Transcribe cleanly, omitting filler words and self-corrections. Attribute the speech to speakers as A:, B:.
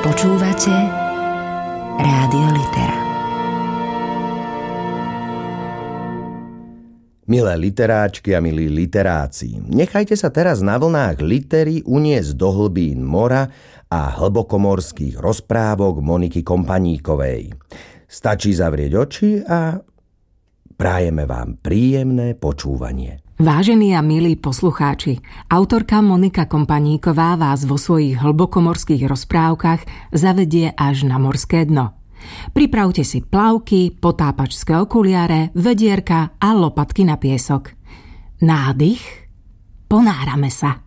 A: Počúvate Rádio Litera.
B: Milé literáčky a milí literáci, nechajte sa teraz na vlnách litery uniesť do hlbín mora a hlbokomorských rozprávok Moniky Kompaníkovej. Stačí zavrieť oči a prajeme vám príjemné počúvanie.
C: Vážení a milí poslucháči, autorka Monika Kompaníková vás vo svojich hlbokomorských rozprávkach zavedie až na morské dno. Pripravte si plavky, potápačské okuliare, vedierka a lopatky na piesok. Nádych, ponárame sa.